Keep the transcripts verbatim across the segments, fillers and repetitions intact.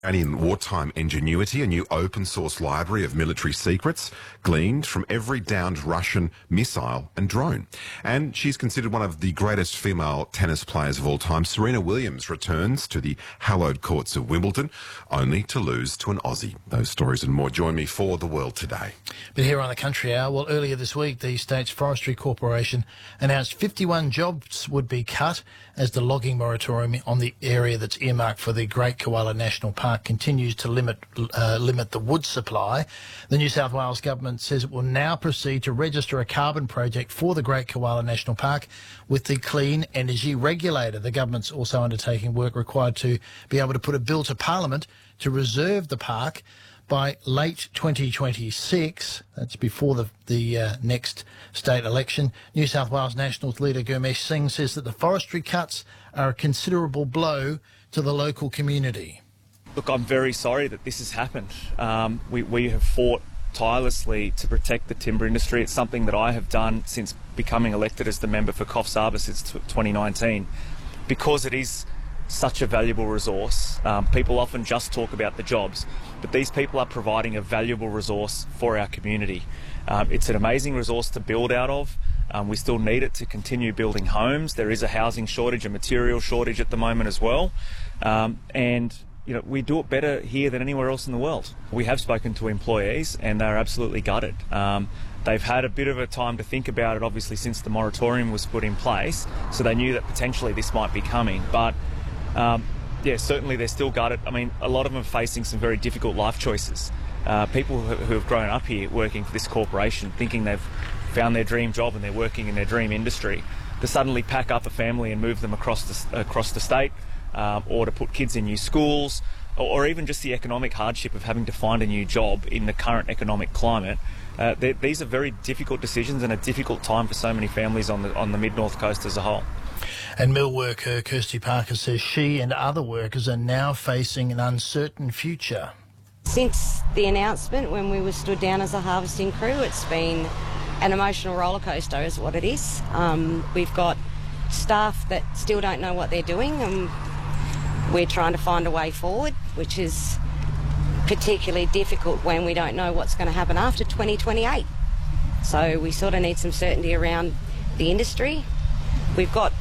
And in wartime ingenuity, a new open-source library of military secrets gleaned from every downed Russian missile and drone. And she's considered one of the greatest female tennis players of all time. Serena Williams returns to the hallowed courts of Wimbledon, only to lose to an Aussie. Those stories and more join me for The World Today. But here on the Country Hour, well, earlier this week, the state's Forestry Corporation announced fifty-one jobs would be cut as the logging moratorium on the area that's earmarked for the Great Koala National Park continues to limit uh, limit the wood supply. The New South Wales government says it will now proceed to register a carbon project for the Great Koala National Park with the Clean Energy Regulator. The government's also undertaking work required to be able to put a bill to Parliament to reserve the park by late twenty twenty-six. That's before the, the uh, next state election. New South Wales Nationals leader Gurmesh Singh says that the forestry cuts are a considerable blow to the local community. Look, I'm very sorry that this has happened. Um, we, we have fought tirelessly to protect the timber industry. It's something that I have done since becoming elected as the member for Coffs Harbour since twenty nineteen. Because it is such a valuable resource, um, people often just talk about the jobs, but these people are providing a valuable resource for our community. Um, it's an amazing resource to build out of. Um, we still need it to continue building homes. There is a housing shortage, a material shortage at the moment as well. Um, and You know, we do it better here than anywhere else in the world. We have spoken to employees and they're absolutely gutted. Um, they've had a bit of a time to think about it, obviously, since the moratorium was put in place, so they knew that potentially this might be coming. But, um, yeah, certainly they're still gutted. I mean, a lot of them are facing some very difficult life choices. Uh, people who, who have grown up here working for this corporation, thinking they've found their dream job and they're working in their dream industry, to suddenly pack up a family and move them across the, across the state, Um, or to put kids in new schools, or, or even just the economic hardship of having to find a new job in the current economic climate. Uh, these are very difficult decisions and a difficult time for so many families on the on the mid-north coast as a whole. And mill worker Kirsty Parker says she and other workers are now facing an uncertain future. Since the announcement, when we were stood down as a harvesting crew, it's been an emotional roller coaster is what it is. Um, we've got staff that still don't know what they're doing, and we're trying to find a way forward, which is particularly difficult when we don't know what's going to happen after twenty twenty-eight. So we sort of need some certainty around the industry. We've got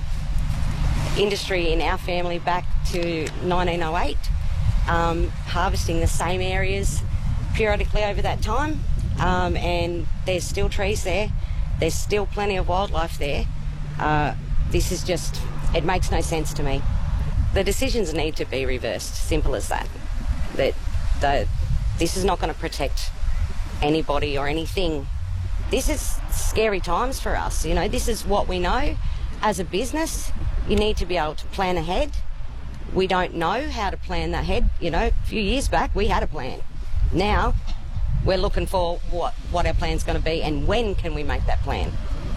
industry in our family back to nineteen oh eight, um, harvesting the same areas periodically over that time, um, and there's still trees there. There's still plenty of wildlife there. Uh, this is just, it makes no sense to me. The decisions need to be reversed, simple as that. That the, this is not going to protect anybody or anything. This is scary times for us, you know, this is what we know. As a business, you need to be able to plan ahead. We don't know how to plan ahead, you know, a few years back we had a plan. Now we're looking for what, what our plan's going to be and when can we make that plan.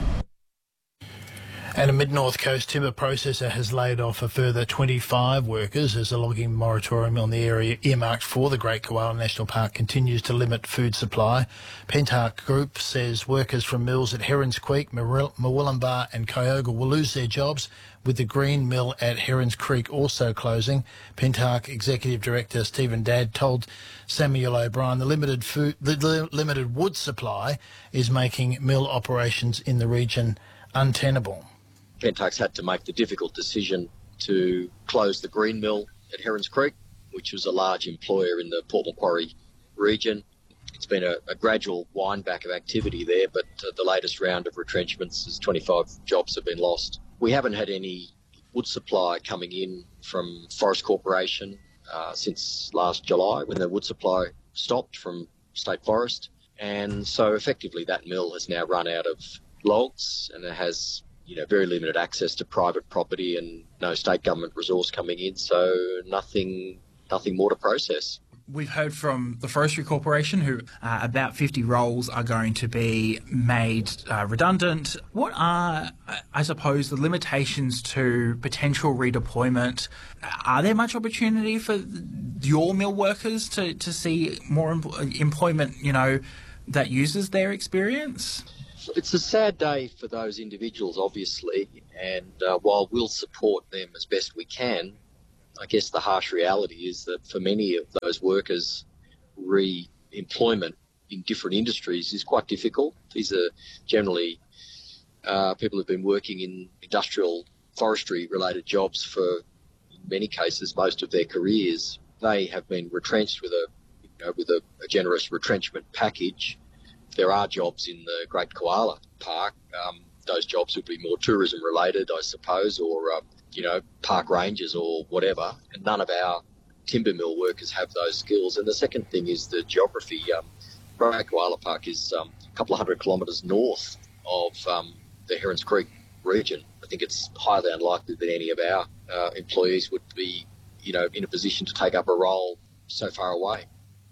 And a Mid-North Coast timber processor has laid off a further twenty-five workers as a logging moratorium on the area earmarked for the Great Koala National Park continues to limit food supply. Pentark Group says workers from mills at Herons Creek, Murwillumbah and Kyoga will lose their jobs, with the Green Mill at Herons Creek also closing. Pentark Executive Director Stephen Dadd told Samuel O'Brien the limited food, the limited wood supply is making mill operations in the region untenable. Pentark's had to make the difficult decision to close the Green Mill at Herons Creek, which was a large employer in the Port Macquarie region. It's been a, a gradual wind back of activity there, but uh, the latest round of retrenchments is twenty-five jobs have been lost. We haven't had any wood supply coming in from Forest Corporation uh, since last July, when the wood supply stopped from State Forest. And so effectively that mill has now run out of logs, and it has you know, very limited access to private property and no state government resource coming in, so nothing nothing more to process. We've heard from the Forestry Corporation who uh, about fifty roles are going to be made uh, redundant. What are, I suppose, the limitations to potential redeployment? Are there much opportunity for your mill workers to, to see more em- employment, you know, that uses their experience? It's a sad day for those individuals, obviously, and uh, while we'll support them as best we can, I guess the harsh reality is that for many of those workers, re-employment in different industries is quite difficult. These are generally uh, people who've been working in industrial forestry-related jobs for, in many cases, most of their careers. They have been retrenched with a, you know, with a, a generous retrenchment package. If there are jobs in the Great Koala Park, um, those jobs would be more tourism-related, I suppose, or um, you know, park rangers or whatever. And none of our timber mill workers have those skills. And the second thing is the geography. Um, Great Koala Park is um, a couple of hundred kilometres north of um, the Herons Creek region. I think it's highly unlikely that any of our uh, employees would be, you know, in a position to take up a role so far away.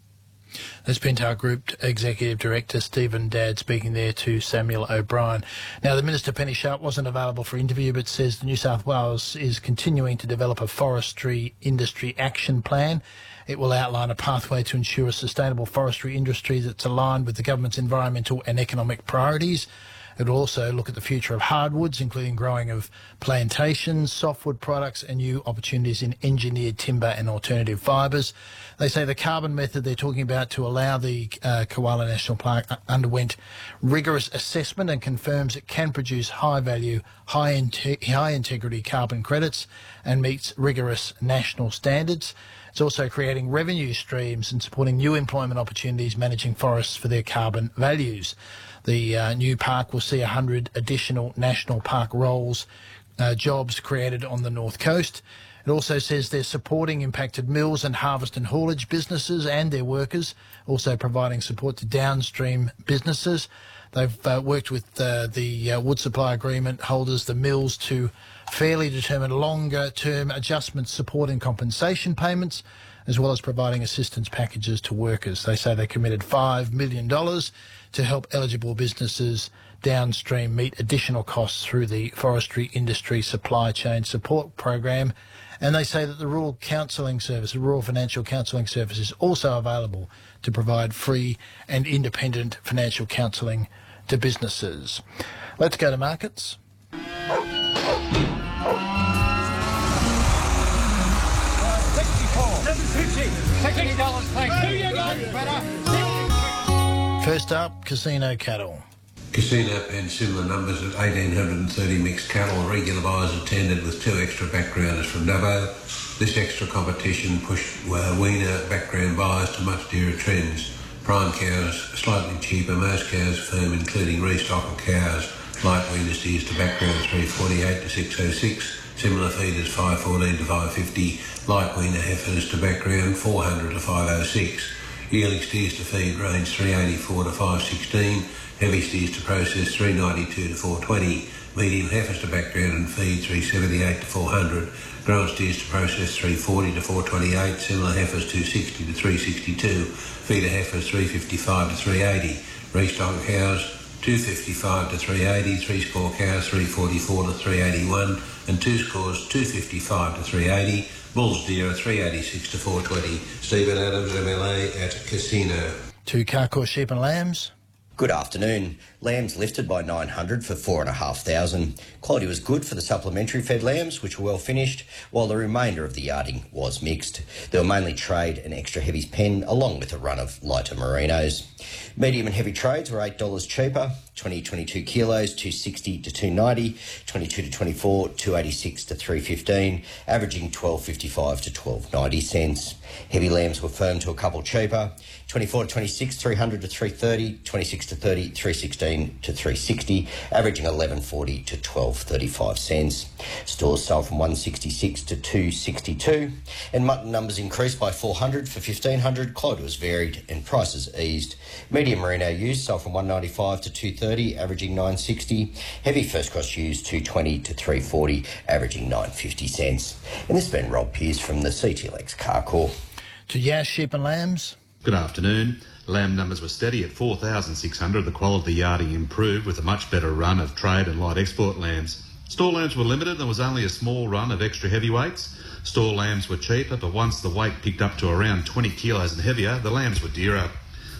That's Pentar Group Executive Director Stephen Dadd speaking there to Samuel O'Brien. Now, the Minister, Penny Sharp, wasn't available for interview, but says the New South Wales is continuing to develop a forestry industry action plan. It will outline a pathway to ensure a sustainable forestry industry that's aligned with the government's environmental and economic priorities. It will also look at the future of hardwoods, including growing of plantations, softwood products and new opportunities in engineered timber and alternative fibres. They say the carbon method they're talking about to allow the uh, Koala National Park underwent rigorous assessment and confirms it can produce high-value, high, inte- high-integrity carbon credits and meets rigorous national standards. It's also creating revenue streams and supporting new employment opportunities managing forests for their carbon values. The uh, new park will see one hundred additional national park roles, uh, jobs created on the North Coast. It also says they're supporting impacted mills and harvest and haulage businesses and their workers, also providing support to downstream businesses. They've uh, worked with uh, the uh, wood supply agreement holders, the mills, to fairly determine longer-term adjustments, support and compensation payments, as well as providing assistance packages to workers. They say they committed five million dollars to help eligible businesses downstream meet additional costs through the Forestry Industry Supply Chain Support Program. And they say that the Rural Counselling Service, the Rural Financial Counselling Service, is also available to provide free and independent financial counselling to businesses. Let's go to markets. First up, Casino Cattle. Casino and similar numbers at eighteen thirty mixed cattle. Regular buyers attended with two extra backgrounders from Dubbo. This extra competition pushed uh, weaner background buyers to much dearer trends. Prime cows slightly cheaper, most cows firm, including restock of cows. Light weaner steers to background three forty-eight to six oh six. Similar feeders five fourteen to five fifty. Light weaner heifers to background four hundred to five oh six. Yearling steers to feed range three eighty-four to five sixteen. Heavy steers to process three ninety-two to four twenty. Medium heifers to background and feed three seventy-eight to four hundred. Grown steers to process three forty to four twenty-eight. Similar heifers two sixty to three sixty-two. Feeder heifers three fifty-five to three eighty. Restock cows two fifty-five to three eighty. Three score cows three forty-four to three eighty-one. And two scores two fifty-five to three eighty. Bulls deer three eighty-six to four twenty. Stephen Adams, M L A at Casino. Two Carcoar sheep and lambs. Good afternoon. Lambs lifted by nine hundred for four thousand five hundred. Quality was good for the supplementary fed lambs, which were well finished, while the remainder of the yarding was mixed. There were mainly trade and extra heavies pen, along with a run of lighter merinos. Medium and heavy trades were eight dollars cheaper. twenty to twenty-two kilos, two sixty to two ninety. twenty-two to twenty-four, two eighty-six to three fifteen, averaging twelve fifty-five to twelve ninety cents. Heavy lambs were firm to a couple cheaper. twenty-four to twenty-six, three hundred to three thirty. twenty-six to thirty, three sixteen to three sixty, averaging eleven forty to twelve thirty-five cents. Stores sold from one sixty-six to two sixty-two, and mutton numbers increased by four hundred for fifteen hundred. Quality was varied and prices eased. Medium merino ewes sold from one ninety-five to two thirty, averaging nine sixty. Heavy first cross ewes two twenty to three forty, averaging nine fifty cents. And this has been Rob Pearce from the C T L X Carcoar. To Yash sheep and lambs. Good afternoon. Lamb numbers were steady at four thousand six hundred. The quality of the yarding improved with a much better run of trade and light export lambs. Store lambs were limited. There was only a small run of extra heavyweights. Store lambs were cheaper, but once the weight picked up to around twenty kilos and heavier, the lambs were dearer.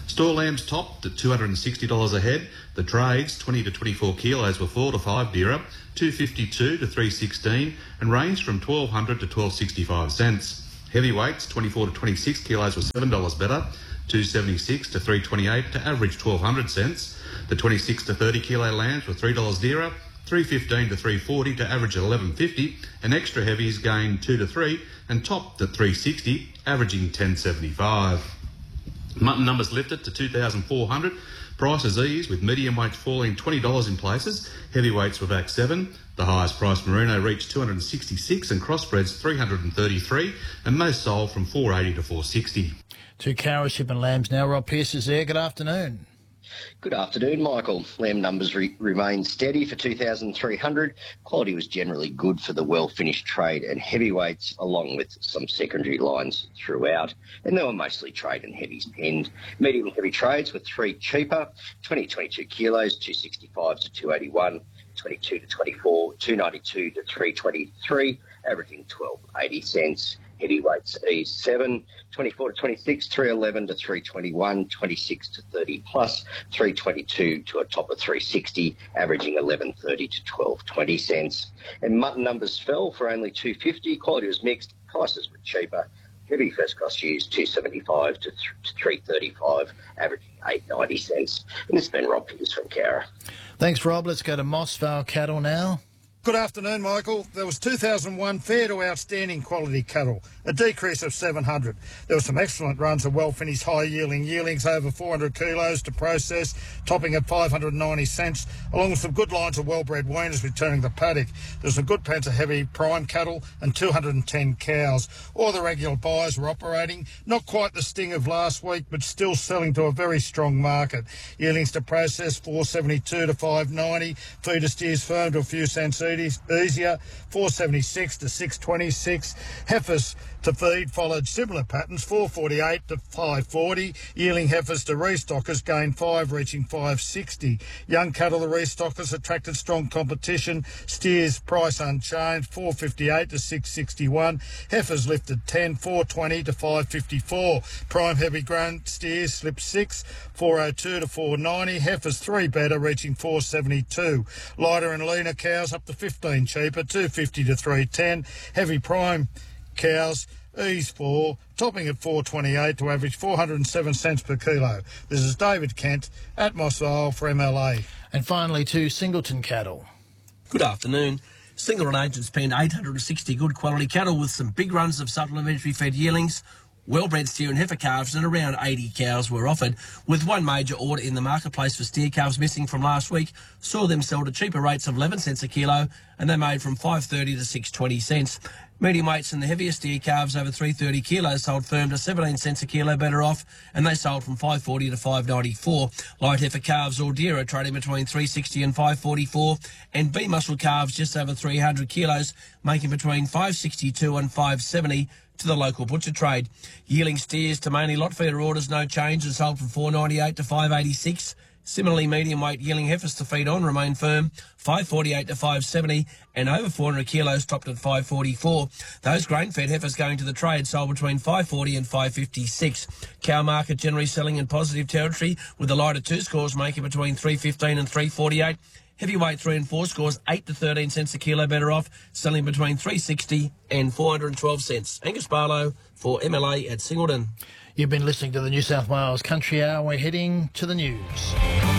Store lambs topped at two hundred sixty dollars a head. The trades, twenty to twenty-four kilos, were four to five dearer, two fifty-two to three sixteen, and ranged from twelve hundred to twelve sixty-five cents. Heavyweights, twenty-four to twenty-six kilos, were seven dollars better, two seventy-six to three twenty-eight, to average twelve hundred cents. The twenty-six to thirty kilo lambs were three dollars dearer, three fifteen to three forty, to average eleven fifty, and extra heavies gained two to three and topped at three sixty, averaging ten seventy-five. Mutton numbers lifted to two thousand four hundred. Prices eased, with medium weights falling twenty dollars in places. Heavyweights were back seven. The highest price merino reached two hundred sixty-six and crossbreds three hundred thirty-three, and most sold from four eighty to four sixty. To Cowra Shipping Lambs now. Rob Pearce is there. Good afternoon. Good afternoon, Michael. Lamb numbers re- remain steady for two thousand three hundred. Quality was generally good for the well-finished trade and heavyweights, along with some secondary lines throughout, and they were mostly trade and heavies penned. Medium and heavy trades were three cheaper, twenty to twenty-two kilos, two sixty-five to two eighty-one, twenty-two to twenty-four, two ninety-two to three twenty-three, averaging twelve eighty cents. Heavyweights eased seven, twenty-four to twenty-six, three eleven to three twenty-one, twenty-six to thirty plus, three twenty-two to a top of three sixty, averaging eleven thirty to twelve twenty cents. And mutton numbers fell for only two fifty. Quality was mixed. Prices were cheaper. Heavy first cost used two seventy-five to three thirty-five, averaging eight ninety cents. And this has been Rob Pearce from Cowra. Thanks, Rob. Let's go to Moss Vale Cattle now. Good afternoon, Michael. There was two thousand one fair to outstanding quality cattle, a decrease of seven hundred. There were some excellent runs of well-finished high-yielding yearlings over four hundred kilos to process, topping at five hundred ninety cents, along with some good lines of well-bred weaners returning the paddock. There was some good pens of heavy prime cattle and two hundred ten cows. All the regular buyers were operating. Not quite the sting of last week, but still selling to a very strong market. Yearlings to process, four seventy-two to five ninety. Feeder steers firm to a few cents easier, four seventy-six to six twenty-six. Heifers to feed followed similar patterns, four forty-eight to five forty. Yearling heifers to restockers gained five, reaching five sixty. Young cattle to restockers attracted strong competition. Steers price unchanged, four fifty-eight to six sixty-one. Heifers lifted ten, four twenty to five fifty-four. Prime heavy grown steers slipped six, four oh two to four ninety. Heifers three better, reaching four seventy-two. Lighter and leaner cows up to fifteen cheaper, two fifty to three ten. Heavy prime cows ease four, topping at four twenty-eight to average four hundred seven cents per kilo. This is David Kent at Moss Vale for M L A. And finally to Singleton Cattle. Good afternoon. Singleton agents penned eight hundred sixty good quality cattle with some big runs of supplementary fed yearlings. Well-bred steer and heifer calves and around eighty cows were offered, with one major order in the marketplace for steer calves missing from last week saw them sell to cheaper rates of eleven cents a kilo, and they made from five thirty to six twenty cents. Medium weights and the heaviest steer calves over three thirty kilos sold firm to seventeen cents a kilo better off, and they sold from five forty to five ninety-four. Light heifer calves or dearer trading between three sixty and five forty-four, and B muscle calves just over three hundred kilos making between five sixty-two and five seventy to the local butcher trade. Yearling steers to mainly lot feeder orders, no change, and sold from four ninety-eight to five eighty-six. Similarly, medium weight yearling heifers to feed on remain firm, five forty-eight to five seventy, and over four hundred kilos topped at five forty-four. Those grain-fed heifers going to the trade sold between five forty and five fifty-six. Cow market generally selling in positive territory, with the lighter two scores making between three fifteen and three forty-eight. Heavyweight three and four scores eight to thirteen cents a kilo better off, selling between three sixty and four hundred twelve cents. Angus Barlow for M L A at Singleton. You've been listening to the New South Wales Country Hour. We're heading to the news.